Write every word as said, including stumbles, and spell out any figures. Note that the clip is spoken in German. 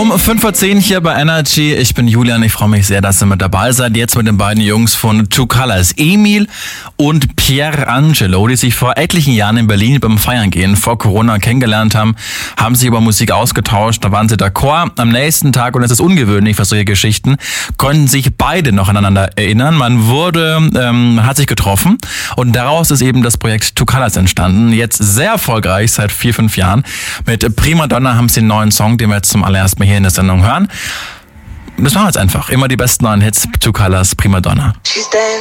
Um fünf vor zehn hier bei Energy. Ich bin Julian, ich freue mich sehr, dass ihr mit dabei seid. Jetzt mit den beiden Jungs von Two Colors, Emil und Pier Angelo, die sich vor etlichen Jahren in Berlin beim Feiern gehen, vor Corona kennengelernt haben, haben sich über Musik ausgetauscht, da waren sie d'accord. Am nächsten Tag, und es ist ungewöhnlich für solche Geschichten, konnten sich beide noch aneinander erinnern. Man wurde, ähm, hat sich getroffen und daraus ist eben das Projekt Two Colors entstanden. Jetzt sehr erfolgreich, seit vier, fünf Jahren. Mit Prima Donna haben sie einen neuen Song, den wir jetzt zum allerersten Mal hier in der Sendung hören. Das machen wir jetzt einfach. Immer die besten neuen Hits, Two Colors, Prima Donna.